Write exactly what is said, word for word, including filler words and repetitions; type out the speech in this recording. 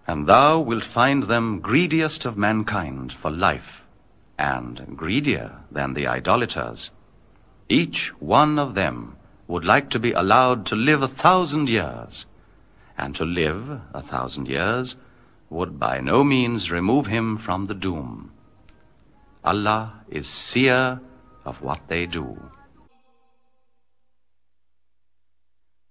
And thou wilt find them greediest of mankind for life, and greedier than the idolaters. Each one of them would like to be allowed to live a thousand years, and to live a thousand years would by no means remove him from the doom. Allah is seer of what they do.